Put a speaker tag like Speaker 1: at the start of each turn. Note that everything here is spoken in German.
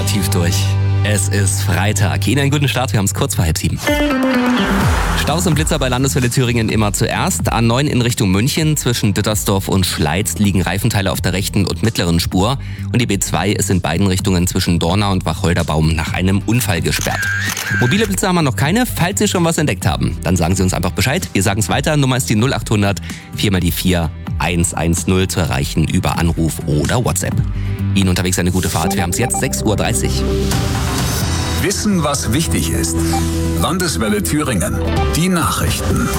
Speaker 1: mal tief durch. Es ist Freitag. Ihnen einen guten Start, wir haben es kurz vor 6:30. Staus und Blitzer bei Landeswelle Thüringen immer zuerst. A9 in Richtung München zwischen Dittersdorf und Schleiz liegen Reifenteile auf der rechten und mittleren Spur. Und die B2 ist in beiden Richtungen zwischen Dornau und Wacholderbaum nach einem Unfall gesperrt. Mobile Blitzer haben wir noch keine. Falls Sie schon was entdeckt haben, dann sagen Sie uns einfach Bescheid. Wir sagen es weiter. Nummer ist die 0800 4x4 110 zu erreichen über Anruf oder WhatsApp. Ihnen unterwegs eine gute Fahrt. Wir haben es jetzt 6:30 Uhr.
Speaker 2: Wissen, was wichtig ist. Landeswelle Thüringen. Die Nachrichten.